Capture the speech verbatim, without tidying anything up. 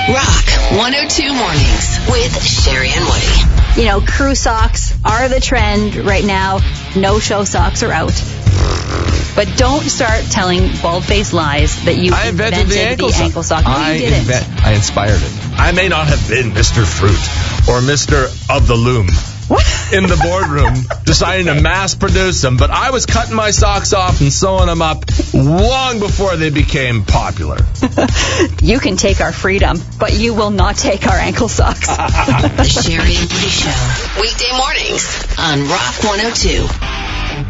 Rock one oh two Mornings with Sherry and Woody. You know, crew socks are the trend right now. No-show socks are out. But don't start telling bald-faced lies that you I invented, invented the ankle, the so- ankle sock. No, I you didn't. invent- I inspired it. I may not have been Mister Fruit or Mister of the Loom in the boardroom deciding to mass produce them, but I was cutting my socks off and sewing them up long before they became popular. You can take our freedom, but you will not take our ankle socks. The Sherry and Woody Show. Weekday mornings on Rock one oh two.